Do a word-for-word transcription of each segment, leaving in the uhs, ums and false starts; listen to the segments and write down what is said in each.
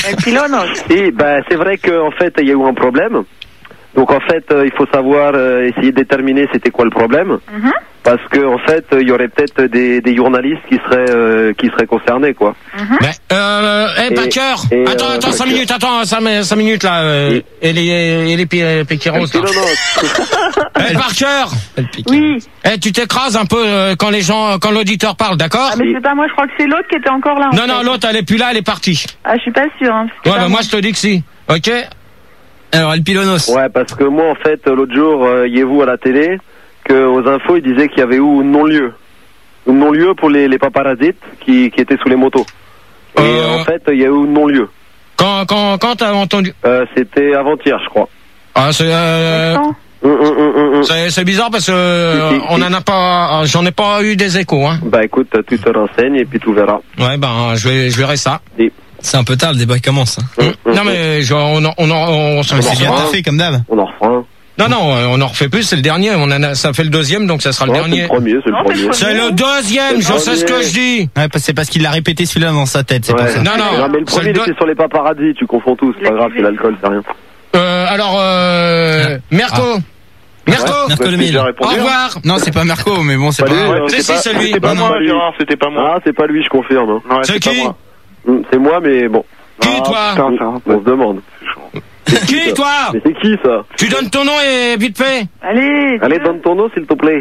El pilonos. Et bah, c'est vrai qu'en fait, il y a eu un problème. Donc en fait, euh, il faut savoir euh, essayer de déterminer c'était quoi le problème, Mm-hmm. parce que en fait, il y aurait peut-être des, des journalistes qui seraient euh, qui seraient concernés, quoi. Mm-hmm. Mais, euh, hey, Et- Packer, et, attends, euh, attends, cinq Packer. minutes, attends, cinq, cinq minutes, là, euh, et les, et les pi- piqueros, là. Pilonos. Hey, Parker, Oui. hey, tu t'écrases un peu euh, quand les gens, quand l'auditeur parle, d'accord? Ah, mais c'est pas moi, je crois que c'est l'autre qui était encore là. en Non, fait. non, l'autre, elle est plus là, elle est partie. Ah, je suis pas sûre. Hein, parce que Ouais, c'est bah pas moi, je te dis que si. Ok? Alors, El Pilonos. Ouais, parce que moi, en fait, l'autre jour, euh, y vous à la télé, que aux infos, ils disaient qu'il y avait eu un non-lieu. Un non-lieu pour les, les paparazzis qui, qui étaient sous les motos. Et Euh. en fait, il y a eu un non-lieu. Quand, quand, quand t'as entendu? Euh, c'était avant-hier, je crois. Ah, c'est, euh, Accent. Hum, hum, hum, hum, hum. c'est, c'est bizarre parce que, euh, Si, si, on si. en a pas, j'en ai pas eu des échos, hein. Bah écoute, tu te renseignes et puis tu verras. Ouais, ben, je vais, je verrai ça. C'est un peu tard, le débat commence. Hein. Hum, hum, Non, mais, je, on, en- on, en- on, s'en Mais c'est bien refera. taffé, comme d'hab. On en refera un. Non, non, on en refait plus, c'est le dernier. On en a, ça fait le deuxième, donc ça sera le Ouais, c'est dernier. le premier, c'est le Non, c'est le premier. C'est le deuxième, je Le sais ce que premier. je dis. Ouais, parce- c'est parce qu'il l'a répété celui-là dans sa tête, c'est Ouais. pour ça. Non, non, mais le c'est premier, le il deux- était sur les paparazzis, tu confonds tous, c'est pas grave, c'est l'alcool, c'est rien. Euh, alors, euh, Merco. Merco. Ouais, Merco Bah, le j'ai déjà mille. répondu, Au hein. revoir. Non, c'est pas Merco, mais bon, c'est Pas pas lui, grave. hein, Si, c'est si, c'est lui. C'était pas Non, moi, non, Gérard, c'était pas moi. Ah, c'est pas lui, je confirme. Hein. Ouais, C'est c'est pas qui? moi. Hum, C'est moi, mais bon, Qui, Ah, toi? putain, c'est un peu- on se demande. Qui, toi? Mais c'est qui, ça? Tu donnes ton nom et vite fait. Allez. Allez, dis-le. donne ton nom, s'il te plaît.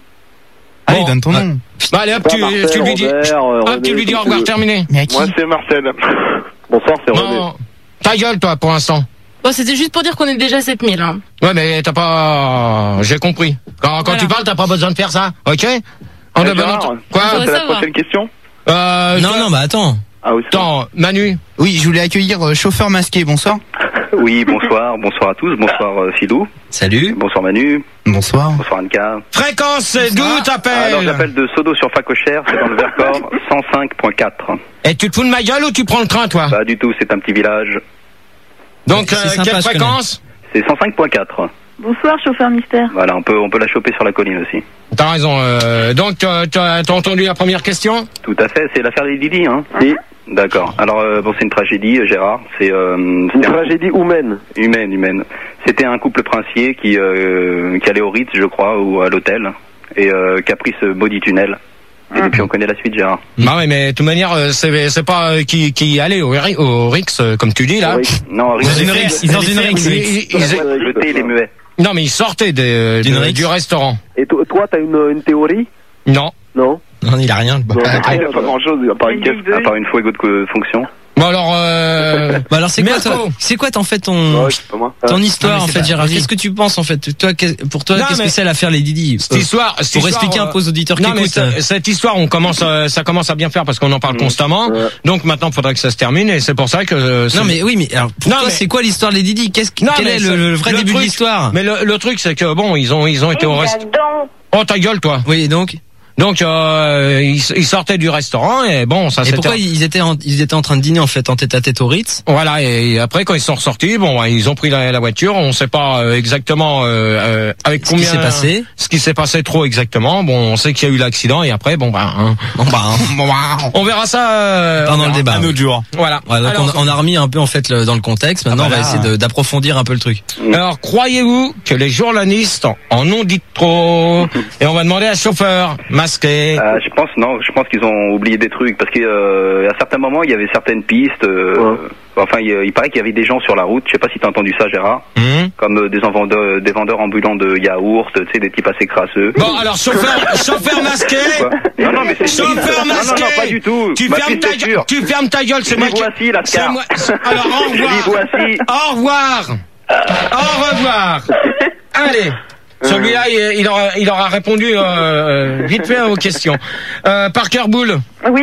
Allez, Bon. donne ton nom. Bah, allez, hop, Pas tu, Marcel, tu lui dis, Robert, euh, hop, René, tu lui dis comme au tu revoir, veux. terminé. Mais à qui? Moi, c'est Marcel. Bonsoir, c'est René. Non. Ta gueule, toi, pour l'instant. Bon, c'était juste pour dire qu'on est déjà sept mille. Hein. Ouais, mais t'as pas, j'ai compris. Quand, quand Voilà. tu parles, t'as pas besoin de faire ça, ok? On Eh, a besoin Gérard, de... Quoi? Je voudrais C'est la savoir. prochaine question? Euh, Non, toi- non, bah attends. Ah oui, c'est Attends, Manu. Oui, je voulais accueillir euh, chauffeur masqué, bonsoir. Oui, bonsoir, bonsoir à tous, bonsoir euh, Philou, Salut. bonsoir Manu, Bonsoir. bonsoir Anka. Fréquence, c'est d'où Alors t'appelles? j'appelle de Sodo sur Facochère, c'est dans le Vercors, cent cinq point quatre. Et tu te fous de ma gueule ou tu prends le train, toi? Pas du tout, c'est un petit village. Donc, C'est euh, sympa, quelle je connais. fréquence? C'est cent cinq point quatre. Bonsoir, chauffeur mystère. Voilà, on peut, on peut la choper sur la colline aussi. T'as raison. Euh, donc, t'as t'as- t'as entendu la première question? Tout à fait, c'est l'affaire des Didi, hein. Si, D'accord. Alors euh, bon, c'est une tragédie, euh, Gérard. C'est euh, une c'était un- tragédie humaine. humaine, humaine. C'était un couple princier qui euh, qui allait au Ritz, je crois, ou à l'hôtel, et euh, qui a pris ce maudit tunnel. Et depuis, on connaît la suite, Gérard. Bah ouais, mais de toute manière, euh, c'est c'est pas euh, qui qui allait au, Ri- au Rix, euh, comme tu dis là. Oui. Non, Dans Ritz, une rixe, dans une rixe. Ils- ils- ils- le thé, il est muet. non, mais ils sortaient de- D'une de- Rix. du restaurant. Et to- toi, t'as une, une théorie? Non. Non? Non, il a rien. le Non. bâtard. Ah, il a pas grand chose, à part une caisse. À part une fuego de fonction. Bon alors, euh, Bah alors c'est quoi Merco. toi C'est quoi en fait ton Ouais, c'est pas moi. ton Non, histoire mais en c'est fait pas- Gérard? vas-y. Qu'est-ce que tu penses en fait? Toi qu'est- pour toi Non, qu'est-ce mais- que c'est l'affaire Lady Di? cette histoire, cette Pour histoire, expliquer un euh, peu aux auditeurs qui non, mais écoutent. ce- euh, cette histoire, on commence, euh, ça commence à bien faire parce qu'on en parle constamment. Ouais. Donc maintenant, il faudrait que ça se termine et c'est pour ça que. euh, Non c'est- mais oui mais alors pour Non, toi mais- c'est quoi l'histoire de Lady Di? Qu'est-ce qui- Non, quel mais est c'est- le, le vrai le début truc- de l'histoire? Mais le, le truc, c'est que bon, ils ont, ils ont été au restaurant. Oh ta gueule, toi. Oui donc Donc euh, ils, ils sortaient du restaurant et bon, ça et c'était. pourquoi ils étaient en, ils étaient en train de dîner en fait en tête à tête au Ritz? Voilà, et après quand ils sont ressortis, bon, ils ont pris la, la voiture. On sait pas euh, exactement euh, euh, avec Ce qui combien s'est passé. ce qui s'est passé trop exactement. Bon, on sait qu'il y a eu l'accident et après, bon bah, hein, Bon bah bon, bah, on verra ça euh, pendant on le verra. débat. Un autre jour. Voilà. Voilà, donc alors, on, a- on a remis un peu en fait le- dans le contexte. Maintenant Ah bah on va là. essayer de- d'approfondir un peu le truc. alors, croyez-vous que les journalistes en ont dit trop? Et on va demander à chauffeur masqué. Euh, je pense non, je pense qu'ils ont oublié des trucs parce qu'à euh, à certains moments il y avait certaines pistes. euh, Ouais. Enfin, il, il paraît qu'il y avait des gens sur la route. Je sais pas si t'as entendu ça, Gérard. Hum. Comme euh, des vendeurs, des vendeurs ambulants de yaourt, tu sais, des types assez crasseux. Bon, alors chauffeur, chauffeur masqué. Quoi non, non, mais c'est Chauffeur non, masqué. non, non, pas du tout. Tu Ma fermes piste ta est gueule. sûre. Tu fermes ta gueule, c'est Je moi dis qui. voici, la C'est scar. moi. Alors au Je dis revoir. voici. Au revoir. Au revoir. Allez. Celui-là, il, il aura, il aura répondu euh, vite fait aux questions. Euh, Parker Bull. Oui.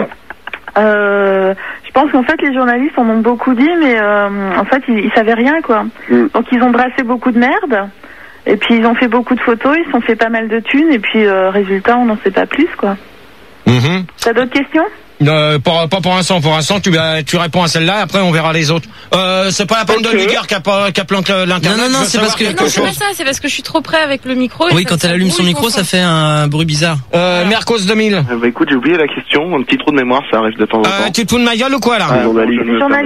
Euh, je pense qu'en fait les journalistes en ont beaucoup dit, mais euh, en fait ils, ils savaient rien quoi. Mm. Donc ils ont brassé beaucoup de merde. Et puis ils ont fait beaucoup de photos, ils se sont fait pas mal de thunes. Et puis euh, résultat, on n'en sait pas plus quoi. Mm-hmm. T'as d'autres questions? Euh, pour- pas pour l'instant. Pour l'instant, tu, euh, tu réponds à celle-là. Après, on verra les autres. Euh, c'est pas la peine de lui dire qu'elle qu plante l'internet. Non, non, non, je veux c'est parce savoir que- quelque Non, c'est pas chose. ça, c'est parce que je suis trop près avec le micro. et Oui ça- quand ça elle allume son brouille micro mon ça son. fait un bruit bizarre. Euh, Mercos deux mille. Euh, bah écoute, j'ai oublié la question, un petit trou de mémoire, ça arrive de temps en temps. Euh, tu te fous de ma gueule ou quoi là? Ouais, journaliste. bon, je ne veux pas- Journaliste.